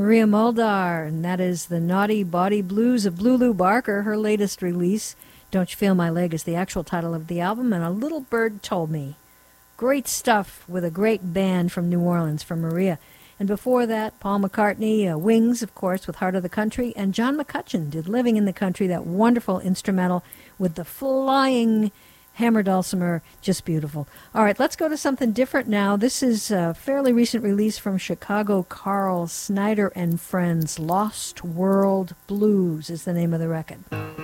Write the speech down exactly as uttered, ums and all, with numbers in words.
Maria Muldaur, and that is the Naughty Body Blues of Lulu Barker, her latest release. Don't You Feel My Leg is the actual title of the album, and A Little Bird Told Me. Great stuff with a great band from New Orleans, from Maria. And before that, Paul McCartney, uh, Wings, of course, with Heart of the Country, and John McCutcheon did Living in the Country, that wonderful instrumental with the flying hammer dulcimer, just beautiful. All right, let's go to something different now. This is a fairly recent release from Chicago. Carl Snyder and Friends. Lost World Blues is the name of the record.